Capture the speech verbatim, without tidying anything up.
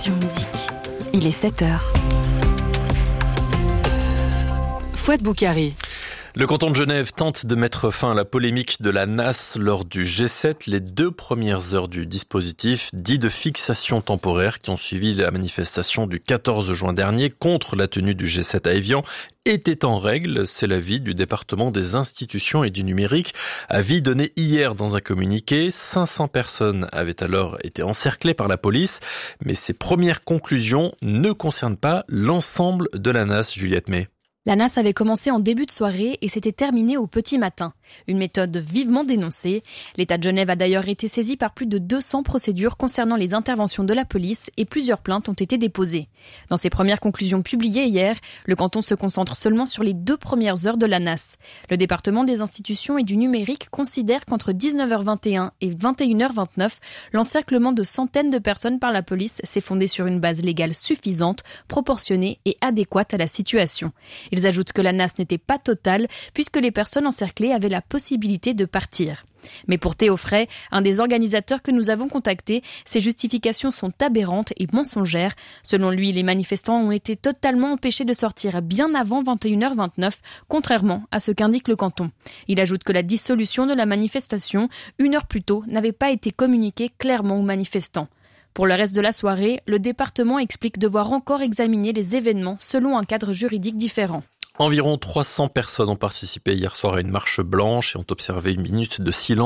sur Musique. Il est sept heures. Fouad Boukari. Le canton de Genève tente de mettre fin à la polémique de la N A S lors du G sept. Les deux premières heures du dispositif dit de fixation temporaire qui ont suivi la manifestation du quatorze juin dernier contre la tenue du G sept à Évian étaient en règle. C'est l'avis du département des institutions et du numérique. Avis donné hier dans un communiqué. cinq cents personnes avaient alors été encerclées par la police. Mais ces premières conclusions ne concernent pas l'ensemble de la N A S, Juliette May. La N A S avait commencé en début de soirée et s'était terminée au petit matin. Une méthode vivement dénoncée. L'État de Genève a d'ailleurs été saisi par plus de deux cents procédures concernant les interventions de la police et plusieurs plaintes ont été déposées. Dans ses premières conclusions publiées hier, le canton se concentre seulement sur les deux premières heures de la N A S. Le département des institutions et du numérique considère qu'entre dix-neuf heures vingt et un et vingt et une heures vingt-neuf, l'encerclement de centaines de personnes par la police s'est fondé sur une base légale suffisante, proportionnée et adéquate à la situation. Ils ajoutent que la N A S n'était pas totale puisque les personnes encerclées avaient la possibilité de partir. Mais pour Théo Frey, un des organisateurs que nous avons contacté, ces justifications sont aberrantes et mensongères. Selon lui, les manifestants ont été totalement empêchés de sortir bien avant vingt et une heures vingt-neuf, contrairement à ce qu'indique le canton. Il ajoute que la dissolution de la manifestation, une heure plus tôt, n'avait pas été communiquée clairement aux manifestants. Pour le reste de la soirée, le département explique devoir encore examiner les événements selon un cadre juridique différent. Environ trois cents personnes ont participé hier soir à une marche blanche et ont observé une minute de silence